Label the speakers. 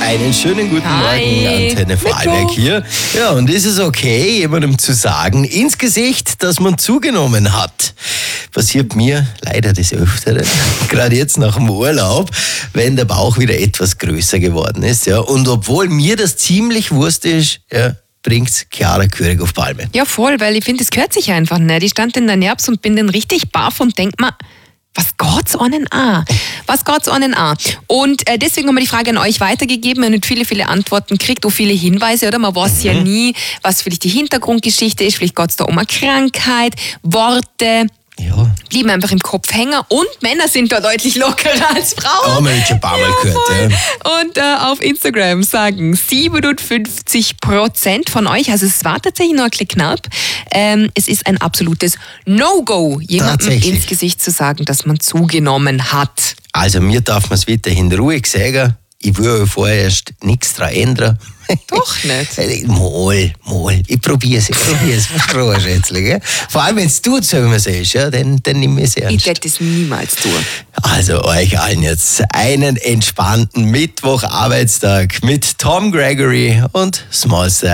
Speaker 1: Einen schönen guten
Speaker 2: Hi.
Speaker 1: Morgen, Antenne Vorarlberg hier. Ja, und ist es okay, jemandem zu sagen, ins Gesicht, dass man zugenommen hat? Passiert mir leider des Öfteren, gerade jetzt nach dem Urlaub, wenn der Bauch wieder etwas größer geworden ist. Ja. Und obwohl mir das ziemlich Wurst ist, ja, bringt's Chiara Körig auf Palme.
Speaker 2: Ja, voll, weil ich finde, das gehört sich einfach nicht. Ich stand in der Nervs und bin dann richtig baff und denk mir, was geht's einen an? Was geht's einen an? Und deswegen haben wir die Frage an euch weitergegeben. Wir haben nicht viele Antworten gekriegt, auch viele Hinweise, oder? Man weiß ja nie, was vielleicht die Hintergrundgeschichte ist. Vielleicht geht's da um eine Krankheit, Worte.
Speaker 1: Ja.
Speaker 2: Blieben einfach im Kopf hängen. Und Männer sind da deutlich lockerer als Frauen.
Speaker 1: Haben wir jetzt schon ein paar Mal gehört.
Speaker 2: Voll.
Speaker 1: Ja.
Speaker 2: Und auf Instagram sagen 57% von euch, also es war tatsächlich nur ein bisschen knapp, es ist ein absolutes No-Go, jemandem
Speaker 1: Tatsächlich.
Speaker 2: ins Gesicht zu sagen, dass man zugenommen hat.
Speaker 1: Also mir darf man es weiterhin ruhig sagen. Ich will vorerst nichts daran ändern.
Speaker 2: Doch nicht.
Speaker 1: Mal. Ich probier's. Versprochen, Schätzle, gell? Vor allem, wenn du zu mir sagst, ja, dann nimm ich es
Speaker 2: Ich
Speaker 1: ernst.
Speaker 2: werde das niemals tun.
Speaker 1: Also euch allen jetzt einen entspannten Mittwoch-Arbeitstag mit Tom Gregory und Small Style.